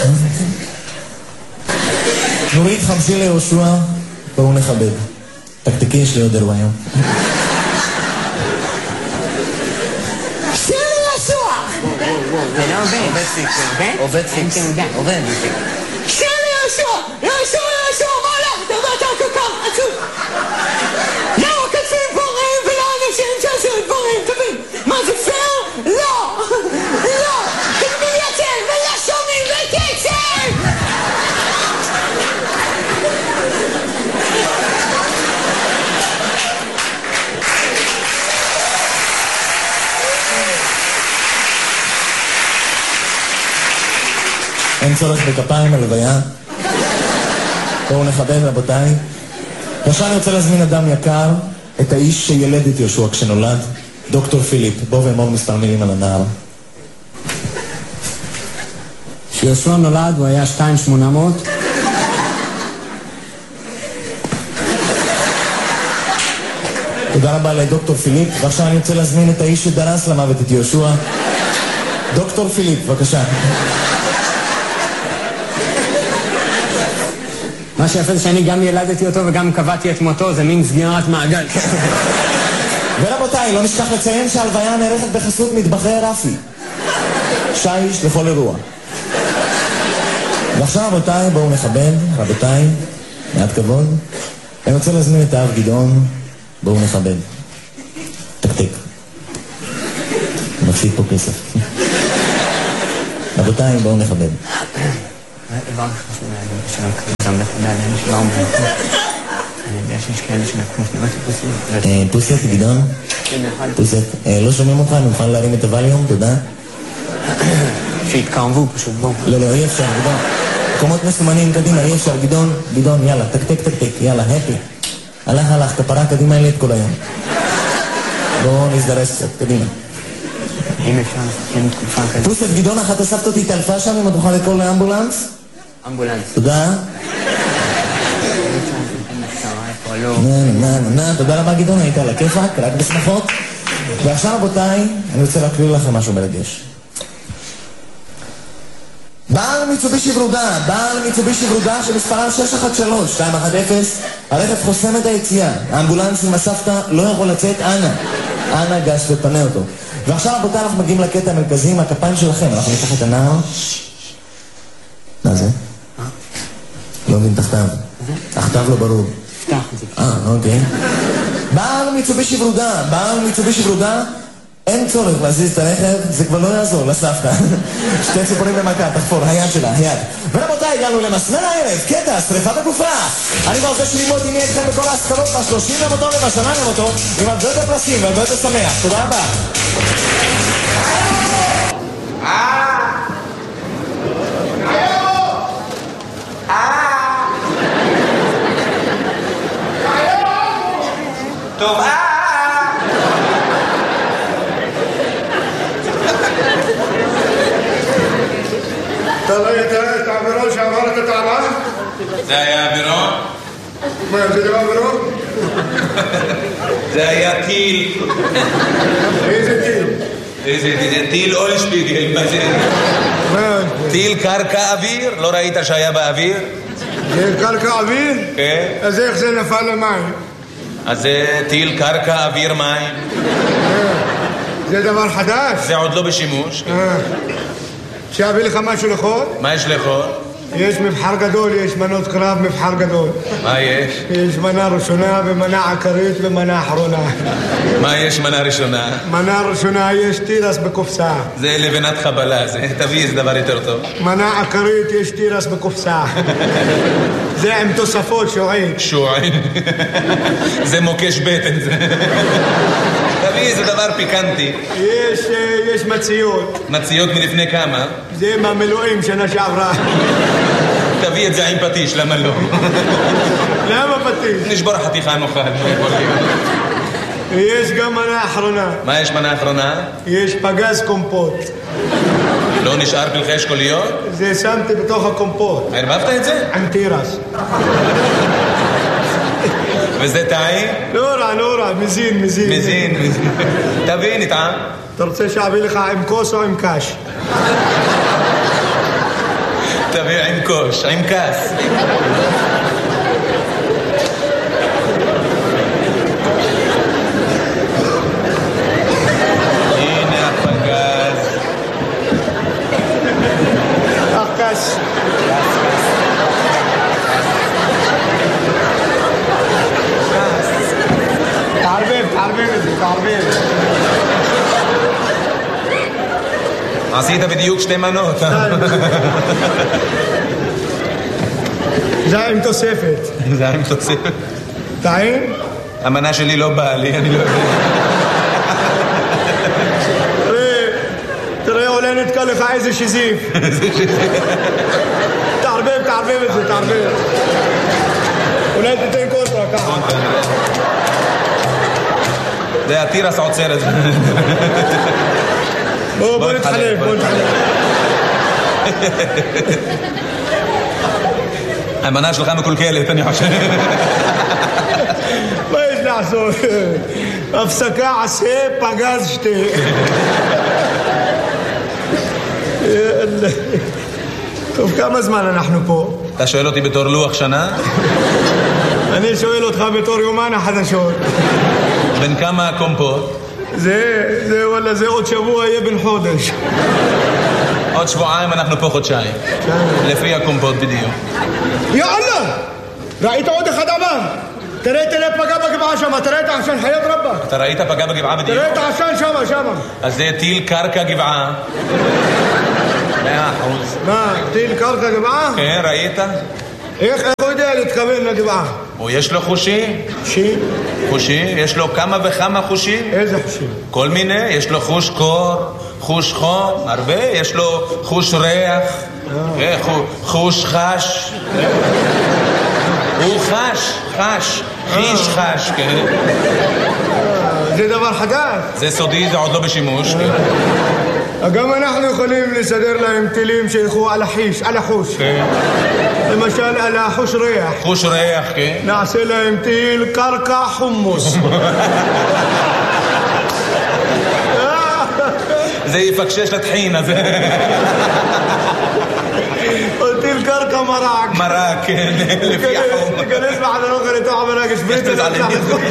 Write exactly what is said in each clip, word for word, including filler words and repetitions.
נורית, חמשי ליהושע, בואו נכבד. תקתקי, יש לי עוד אירוע היום. שיר ליהושע! זה לא עובד. עובד פיקס, עובד? עובד פיקס. עובד. שיר ליהושע! ליהושע, ליהושע, מה הולך? דרדת הכוכב, עצוב! למה כתבים דברים ולא אנשים שעשו דברים טובים? מה זה פייר? לא! לא! תגמי יצל ולא שומעים ותצל! אין צורך בכפיים, הלוויה. בואו נכבד, רבותיי. עכשיו אני רוצה להזמין אדם יקר, את האיש שילד את יהושע כשנולד, דוקטור פיליפ. בואו ואמור מספר מילים על הנער. כשיהושע נולד הוא היה שתיים שמונה מאות. תודה רבה לדוקטור פיליפ, ועכשיו אני רוצה להזמין את האיש שדרס למוות את יהושע, דוקטור פיליפ, בבקשה. מה שיפה זה שאני גם ילדתי אותו וגם קבעתי את מותו, זה מין סגירת מעגל. ורבותיי, לא נשכח לציין שהלוויה נערכת בחסות מטבחי רפי. שיש לכל אירוע. ועכשיו רבותיי, בואו נכבד, רבותיי, מעט כבוד. אני רוצה להזמין את האב גדעון, בואו נכבד. תקתק. מפסיד פה כסף. רבותיי, בואו נכבד. דבר חשוב להגיד, שלא קריאים גם לחדה עליהם שלא אומרים. אני יודע שיש כאלה שנקמו שנראיתי פוסית. פוסית, גדעון? פוסית. לא שומעים אותך, אני מוכן להרים את הווליום, תודה. שהתקרבו פשוט, בואו. לא, לא, אי אפשר, גדעון. מקומות מסומנים, קדימה, אי אפשר, גדעון, גדעון, יאללה, תקתק, תקתק, יאללה, הפי. הלך, הלך, כפרה, קדימה, אין לי את כל היום. בואו נזדרס קצת, קדימה. אם אפשר לסכם תקופה כזאת. פוסט, גדעון, אחת אספת אותי תלפה שם, אם את תוכל לקרוא לאמבולנס? אמבולנס. תודה. נה, נה, נה, תודה רבה גדעון, היית על הכיפק, רק בשמחות. ועכשיו רבותיי, אני רוצה להקריא לכם משהו מרגש. בעל מיצובישי ורודה, בעל מיצובישי ורודה שמספרה שש אחת שלוש שתיים אחת אפס, הרכב חוסם את היציאה, האמבולנס עם הסבתא לא יכול לצאת, אנא, אנא גש ופנה אותו. ועכשיו רבותיי אנחנו מגיעים לקטע המרכזי עם הכפיים שלכם, אנחנו ניקח את הנער. מה זה? לא מבין תחתיו. תחתיו לא ברור. תפתח את זה. אה, אוקיי. בעל מיצובישי ורודה, בעל מיצובישי ורודה, אין צורך להזיז את הרכב, זה כבר לא יעזור לסבתא. שתי ציפורים במכה, תחפור, היד שלה, היד. ורבותיי, הגענו למסמר הערב, קטע, שריפת הגופה. אני כבר רוצה ללמוד עם מי אתכם בכל ההסקלות בשלושים למותו ובשנה למותו, עם הרבה יותר פרסים והרבה יותר שמח. תודה רבה. טוב, אה! אתה לא יודע את העבירון שעבר את התעלה? זה היה עבירון? מה, זה לא עבירון? זה היה טיל. איזה טיל? איזה טיל אולשפיגל, מה זה? טיל קרקע אוויר? לא ראית שהיה באוויר? זה קרקע אוויר? כן. אז איך זה נפל למים? אז זה טיל קרקע אוויר מים. זה דבר חדש? זה עוד לא בשימוש. שאביא לך משהו לאכול? מה יש לאכול? יש מבחר גדול, יש מנות קרב, מבחר גדול. מה יש? יש מנה ראשונה ומנה עקרית ומנה אחרונה. מה יש מנה ראשונה? מנה ראשונה יש תירס בקופסה. זה לבנת חבלה, זה תביא איזה דבר יותר טוב. מנה עקרית יש תירס בקופסה. זה עם תוספות שועין. שועין? זה מוקש בטן זה. תביא איזה דבר פיקנטי. יש, יש מציות. מציות מלפני כמה? זה מהמילואים שנה שעברה. תביא את זה עם פטיש, למה לא? למה פטיש? נשבור חתיכה נאכל. יש גם מנה אחרונה. מה יש מנה אחרונה? יש פגז קומפוט. לא נשאר פלחי אשכוליות? זה שמתי בתוך הקומפוט. ערבבת את זה? עם תירס. וזה טעים? לא רע, לא רע, מזין, מזין. מזין, מזין. תביא, נטעם. אתה רוצה שאביא לך עם כוס או עם קש? תביא עם קוש, עם כס. הנה הפגז. הכס. תערבב, תערבב את זה, תערבב. עשית בדיוק שתי מנות. זה עם תוספת. זה עם תוספת. טעים? המנה שלי לא באה לי, אני לא יודע. תראה, תראה, אולי נתקע לך איזה שזיף. תערבב, תערבב את זה, תערבב. אולי תתן קונטרה, ככה. זה התירס עוצר את זה. בוא, בוא נתחלף, בוא נתחלף. המנה שלך מקולקלת, אני חושב. מה יש לעשות? הפסקה עשה, פגז שתי. טוב, כמה זמן אנחנו פה? אתה שואל אותי בתור לוח שנה? אני שואל אותך בתור יומן החדשות. בין כמה הקומפות? זה, זה, וואלה, זה עוד שבוע יהיה בן חודש. עוד שבועיים אנחנו פה חודשיים. לפי הקומפות בדיוק. יאללה! ראית עוד אחד עבר? תראה, תראה פגע בגבעה שמה, תראה את העשן, חיית רבה. אתה ראית פגע בגבעה בדיוק? תראה את העשן שמה, שמה. אז זה טיל קרקע גבעה. מאה אחוז. מה, טיל קרקע גבעה? כן, ראית? איך, איך הוא יודע להתכוון לגבעה? או יש לו חושי? חושי? חושי? יש לו כמה וכמה חושים? איזה חושים? כל מיני, יש לו חוש קור, חוש חום, הרבה, יש לו חוש ריח, אה, חוש חש. הוא חש, חש, חיש חש, כן. זה דבר חדש. זה סודי, זה עוד לא בשימוש. גם אנחנו יכולים לסדר להם טילים שילכו על החיש, על החוש. למשל על החוש ריח. חוש ריח, כן. נעשה להם טיל קרקע חומוס. זה יפקשש לתחין, אז... או טיל קרקע מרק. מרק, כן, לפי החום. תיכנס בחדר אוכל לתוך המרק, שברית ולצח.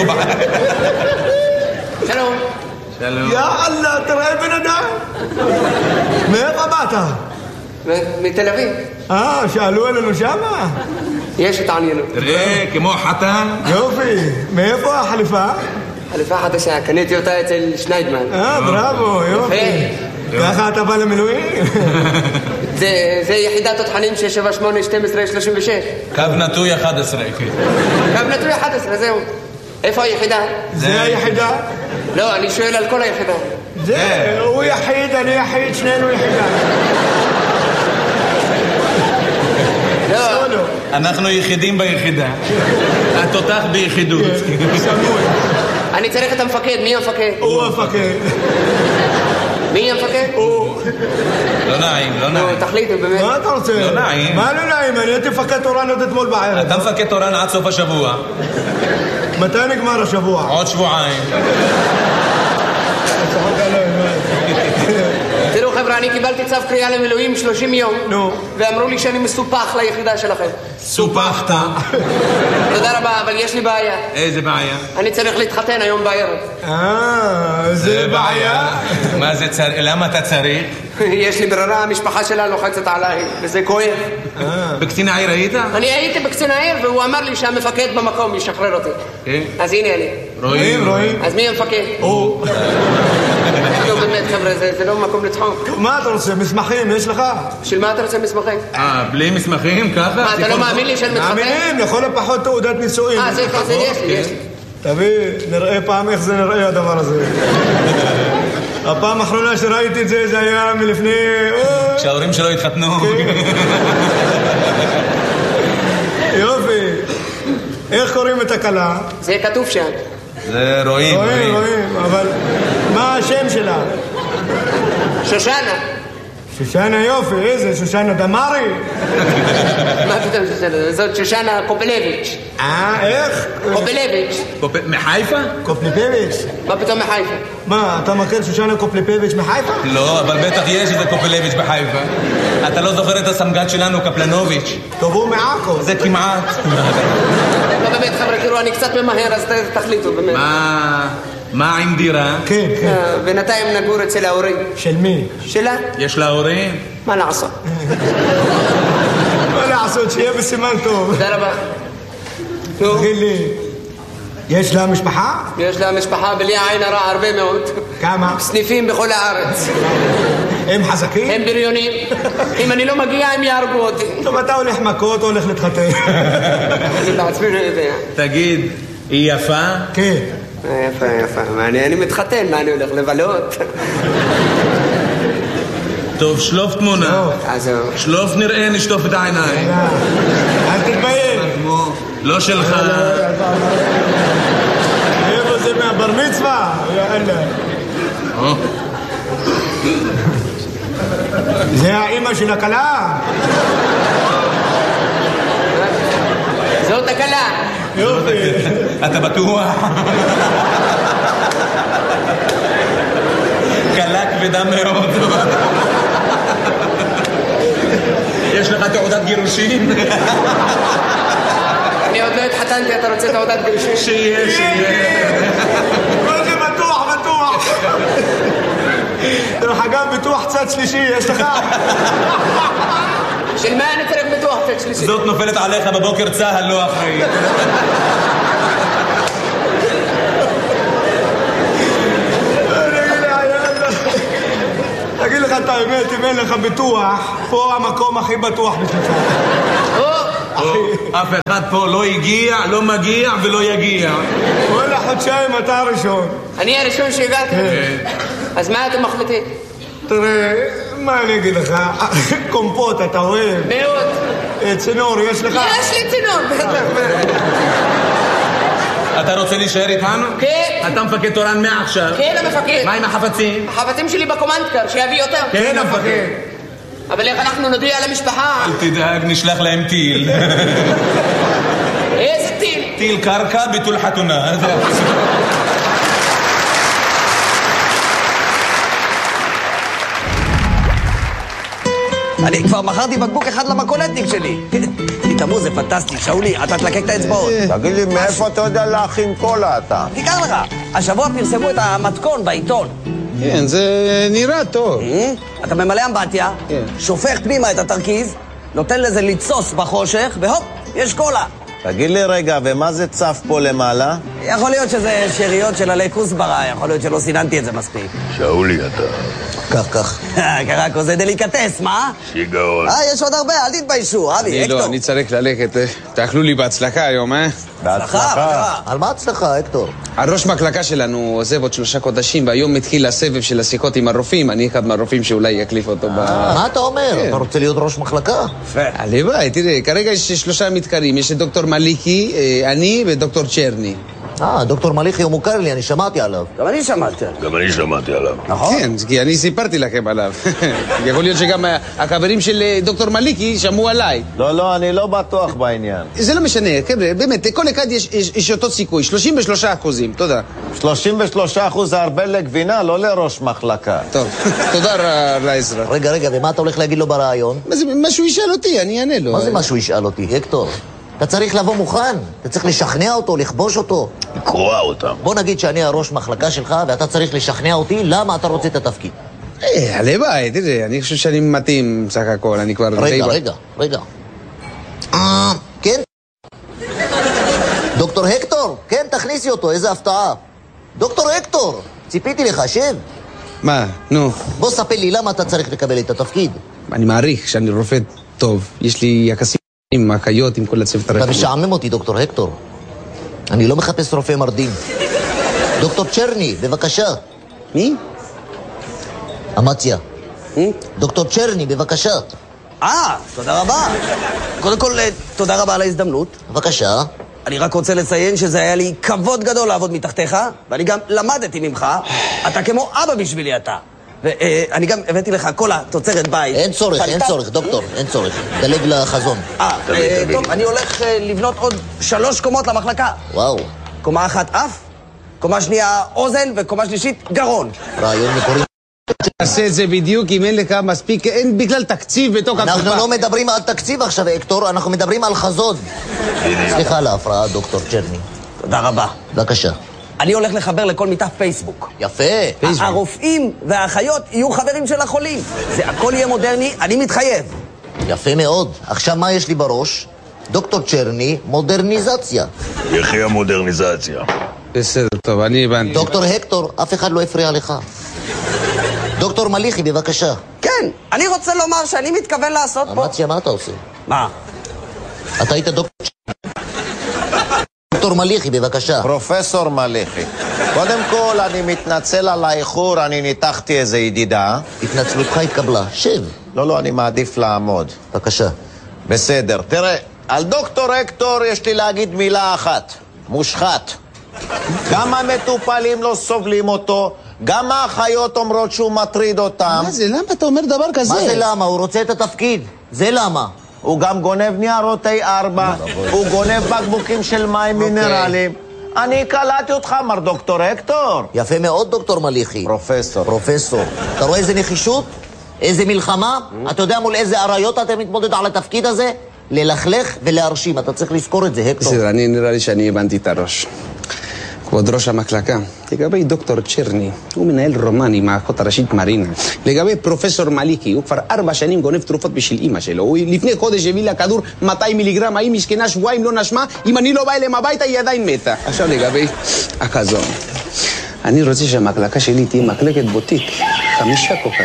שלום. שלום. יא אללה, תראה בן אדם. מאיפה באת? מתל אביב. אה, שאלו עלינו שמה? יש התעניינות. תראה, כמו חתן. יופי. מאיפה החליפה? חליפה חדשה, קניתי אותה אצל שניידמן. אה, בראבו, יופי. ככה אתה בא למילואים? זה יחידת התחנים שש שבע שמונה שתים עשרה שלושים ושש. קו נטוי אחד עשרה, כן. קו נטוי אחד עשרה, זהו. איפה היחידה? זה היחידה? לא, אני שואל על כל היחידה. זה, הוא יחיד, אני יחיד, שנינו יחידה. לא. אנחנו יחידים ביחידה. התותח ביחידות. סמוי. אני צריך את המפקד, מי המפקד? הוא המפקד. מי המפקד? הוא. לא נעים, לא נעים. תחליטו באמת. מה אתה רוצה? לא נעים. מה לא נעים? אני הייתי מפקד תורן עוד אתמול בערב. אתה מפקד תורן עד סוף השבוע. מתי נגמר השבוע? עוד שבועיים. תראו חבר'ה, אני קיבלתי צו קריאה למילואים שלושים יום. נו. ואמרו לי שאני מסופח ליחידה שלכם. סופחת. תודה רבה, אבל יש לי בעיה. איזה בעיה? אני צריך להתחתן היום בערב. אה, זה בעיה. מה זה צריך? למה אתה צריך? יש לי ברירה, המשפחה שלה לוחצת עליי, וזה כואב. בקצין העיר היית? אני הייתי בקצין העיר, והוא אמר לי שהמפקד במקום ישחרר אותי. כן. אז הנה אני. רואים, רואים. אז מי המפקד? הוא. לא, באמת חבר'ה, זה לא מקום לצחוק. מה אתה רוצה? מסמכים, יש לך? של מה אתה רוצה מסמכים? אה, בלי מסמכים, ככה? מה, אתה לא מאמין לי שאני מתחתן? מאמינים, לכל הפחות תעודת נישואים. אה, זה כזה, יש לי, יש לי. תביא, נראה פעם איך זה נראה הדבר הזה. הפעם האחרונה שראיתי את זה, זה היה מלפני... כשההורים שלו התחתנו. יופי. איך קוראים את הכלה? זה כתוב שם. זה רואים, רואים, רואים. רואים, אבל מה השם שלה? שושנה. שושנה יופי, איזה שושנה דמרי? מה פתאום שושנה? זאת שושנה קופלביץ'. אה, איך? קופלביץ'. מחיפה? קופליפביץ'. מה פתאום מחיפה? מה, אתה מכיר שושנה קופליפביץ' מחיפה? לא, אבל בטח יש איזה קופלביץ' בחיפה. אתה לא זוכר את הסמג"ד שלנו, קפלנוביץ'? טוב, הוא מעכו. זה כמעט. לא באמת, חבר'ה, תראו, אני קצת ממהר, אז תחליטו, באמת. מה... מה עם דירה? כן, כן. בינתיים נגור אצל ההורים. של מי? שלה? יש לה הורים? מה לעשות? מה לעשות, שיהיה בסימן טוב. תודה רבה. נו, תגיד לי, יש לה משפחה? יש לה משפחה בלי עין הרע הרבה מאוד. כמה? סניפים בכל הארץ. הם חזקים? הם בריונים. אם אני לא מגיע, הם יהרגו אותי. טוב, אתה הולך מכות או הולך להתחתן? אני בעצמי לא יודע. תגיד, היא יפה? כן. יפה, יפה. מה, אני מתחתן, מה אני הולך לבלות? טוב, שלוף תמונה. אז זהו. שלוף נראה, נשטוף את העיניים. אל תתבייש. לא שלך. איפה זה מהבר מצווה? יאללה. זה האמא של הכלה? זאת הכלה. יופי. אתה בטוח? קלה כבדה מאוד. יש לך תעודת גירושים? אני עוד לא התחתנתי, אתה רוצה תעודת גירושים? שיהיה, שיהיה. כל זה בטוח, בטוח. דרך אגב, ביטוח צד שלישי, יש לך? של מה אני צריך ביטוח צד שלישי? זאת נופלת עליך בבוקר צהל, לא אחראי. תגיד לך את האמת, אם אין לך ביטוח, פה המקום הכי בטוח בשבילך. אף אחד פה לא הגיע, לא מגיע ולא יגיע. וואלה, חודשיים אתה הראשון. אני הראשון שהגעתי? אז מה אתם מחליטים? תראה, מה אני אגיד לך? קומפוט אתה אוהב? מאוד. צינור, יש לך? יש לי צינור, בטח. אתה רוצה להישאר איתנו? כן. אתה מפקד תורן מעכשיו. כן, המפקד. מה עם החפצים? החפצים שלי בקומנדקר, שיביא אותם. כן, המפקד. אבל איך אנחנו נודיע למשפחה? אל תדאג, נשלח להם טיל. איזה טיל? טיל קרקע ביטול חתונה. אני כבר מכרתי בקבוק אחד למקולטניק שלי. תתאמו, זה פנטסטי. שאולי, אתה תלקק את האצבעות. תגיד לי, מאיפה אתה יודע להכין קולה אתה? תיקח לך. השבוע פרסמו את המתכון בעיתון. כן, זה נראה טוב. אתה ממלא אמבטיה, שופך פנימה את התרכיז, נותן לזה לצוס בחושך, והופ, יש קולה. תגיד לי רגע, ומה זה צף פה למעלה? יכול להיות שזה שאריות של עלי כוסברה, יכול להיות שלא סיננתי את זה מספיק. שאולי אתה. כך, כך. קרקו, זה דליקטס, מה? שיגעון. אה, יש עוד הרבה, אל תתביישו, אבי, אני לא, אני צריך ללכת. תאכלו לי בהצלחה היום, אה? בהצלחה. על מה הצלחה, אקטור? הראש מחלקה שלנו עוזב עוד שלושה חודשים, והיום מתחיל הסבב של השיחות עם הרופאים. אני אחד מהרופאים שאולי יקליף אותו ב... מה אתה אומר? אתה רוצה להיות ראש מחלקה? הלוואי, תראה, כרגע יש שלושה מתקרים. יש את דוקטור מליקי, אני ודוקטור צ'רני. אה, דוקטור מליחי הוא מוכר לי, אני שמעתי עליו. גם אני שמעתי. גם אני שמעתי עליו. נכון? כן, כי אני סיפרתי לכם עליו. יכול להיות שגם החברים של דוקטור מליקי שמעו עליי. לא, לא, אני לא בטוח בעניין. זה לא משנה, חבר'ה, באמת, לכל אחד יש, יש, יש אותו סיכוי, שלושים ושלושה אחוזים, תודה. שלושים ושלושה אחוז זה הרבה לגבינה, לא לראש מחלקה. טוב, תודה על העזרה. רגע, רגע, ומה אתה הולך להגיד לו ברעיון? מה זה, משהו ישאל אותי, אני אענה לו. מה זה משהו ישאל אותי, אקטור? אתה צריך לבוא מוכן, אתה צריך לשכנע אותו, לכבוש אותו. לקרוע אותם. בוא נגיד שאני הראש מחלקה שלך, ואתה צריך לשכנע אותי למה אתה רוצה את התפקיד. אה, הלוואי, תראה, אני חושב שאני מתאים סך הכל, אני כבר... רגע, רגע, רגע. אה, כן? דוקטור הקטור, כן, תכניסי אותו, איזה הפתעה. דוקטור הקטור, ציפיתי לך, שב. מה, נו. בוא ספר לי למה אתה צריך לקבל את התפקיד. אני מעריך שאני רופא טוב, יש לי יחסים עם הקיות, עם כל הצוות הרפואי. אתה משעמם אותי, דוקטור הקטור. אני לא מחפש רופא מרדים. דוקטור צ'רני, בבקשה. מי? אמציה. דוקטור צ'רני, בבקשה. אה, תודה רבה. קודם כל, תודה רבה על ההזדמנות. בבקשה. אני רק רוצה לציין שזה היה לי כבוד גדול לעבוד מתחתיך, ואני גם למדתי ממך. אתה כמו אבא בשבילי אתה. ואני גם הבאתי לך כל התוצרת בית. אין צורך, אין צורך, דוקטור, אין צורך. דלג לחזון. אה, טוב, אני הולך לבנות עוד שלוש קומות למחלקה. וואו. קומה אחת אף, קומה שנייה אוזן וקומה שלישית גרון. רעיון מקורי. תעשה את זה בדיוק אם אין לך מספיק, אין בכלל תקציב בתוך הקופה. אנחנו לא מדברים על תקציב עכשיו, אקטור, אנחנו מדברים על חזון. סליחה על ההפרעה, דוקטור צ'רני. תודה רבה. בבקשה. אני הולך לחבר לכל מיטה פייסבוק. יפה. הרופאים והאחיות יהיו חברים של החולים. זה הכל יהיה מודרני, אני מתחייב. יפה מאוד. עכשיו מה יש לי בראש? דוקטור צ'רני, מודרניזציה. יחי המודרניזציה. בסדר, טוב, אני הבנתי. דוקטור הקטור, אף אחד לא הפריע לך. דוקטור מליחי, בבקשה. כן, אני רוצה לומר שאני מתכוון לעשות פה... אמציה, מה אתה עושה? מה? אתה היית דוקטור... דוקטור מליחי, בבקשה. פרופסור מליחי. קודם כל, אני מתנצל על האיחור, אני ניתחתי איזה ידידה. התנצלותך התקבלה. שב. לא, לא, אני מעדיף לעמוד. בבקשה. בסדר. תראה, על דוקטור הקטור יש לי להגיד מילה אחת. מושחת. גם המטופלים לא סובלים אותו, גם האחיות אומרות שהוא מטריד אותם. מה זה? למה אתה אומר דבר כזה? מה זה למה? הוא רוצה את התפקיד. זה למה? הוא גם גונב ניירות איי ארבע, הוא גונב בקבוקים של מים מינרלים. אני קלטתי אותך, מר דוקטור הקטור. יפה מאוד, דוקטור מליחי. פרופסור. פרופסור. אתה רואה איזה נחישות? איזה מלחמה? אתה יודע מול איזה עריות אתה מתמודד על התפקיד הזה? ללכלך ולהרשים. אתה צריך לזכור את זה, הקטור. בסדר, אני נראה לי שאני הבנתי את הראש. כבוד ראש המחלקה, לגבי דוקטור צ'רני, הוא מנהל רומן עם האחות הראשית מרינה. לגבי פרופסור מליקי, הוא כבר ארבע שנים גונב תרופות בשביל אמא שלו. הוא לפני חודש הביא לה כדור מאתיים מיליגרם, האם משכנה שבועיים לא נשמה, אם אני לא בא אליהם הביתה היא עדיין מתה. עכשיו לגבי החזון. אני רוצה שהמחלקה שלי תהיה מחלקת בוטיק, חמישה כוכבים.